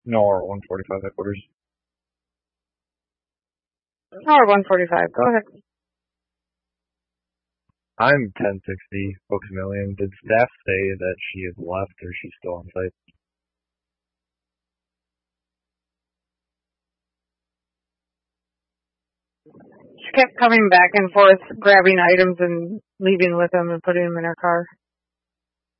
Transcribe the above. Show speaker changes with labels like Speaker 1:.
Speaker 1: NOR 145 headquarters.
Speaker 2: NOR 145, go ahead.
Speaker 1: I'm 1060, Books-A-Million. Did staff say that she has left or she's still on site?
Speaker 2: She kept coming back and forth, grabbing items and leaving with them and putting them in her car.